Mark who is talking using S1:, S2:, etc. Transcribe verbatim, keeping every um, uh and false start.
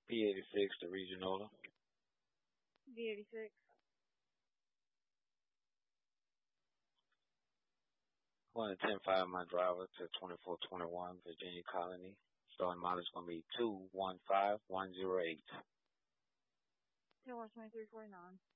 S1: P eighty-six to Regionola.
S2: V eighty-six.
S1: Going to ten five my driver to twenty-four twenty-one Virginia Colony. Starting mileage going to be two one five one zero eight.
S2: ten one twenty-three forty-nine.